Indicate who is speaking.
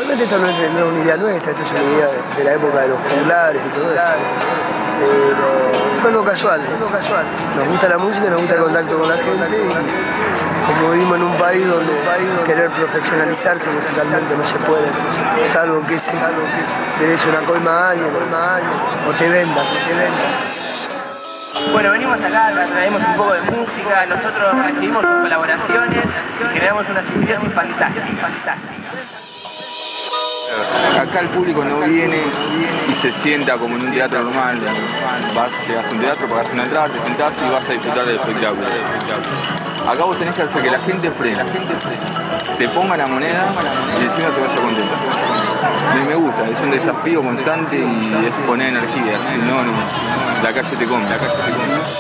Speaker 1: Realmente esto no es una idea nuestra, esto es una idea de la época de los juglares y todo eso. Fue algo casual, Nos gusta la música, nos gusta el contacto con la gente y como vivimos en un país donde querer profesionalizarse musicalmente no se puede, salvo que le des una coima a alguien o te vendas.
Speaker 2: Bueno, venimos acá, traemos un poco de música, nosotros recibimos sus colaboraciones y generamos una simbiosis fantástica.
Speaker 3: Acá el público no viene y se sienta como en un teatro normal. Llegas a un teatro, pagas una entrada, te sentás y vas a disfrutar del espectáculo. Acá vos tenés que hacer que la gente frene, te ponga la moneda y encima te vaya contenta. A mí me gusta, es un desafío constante y es poner energía, si no, la calle te come.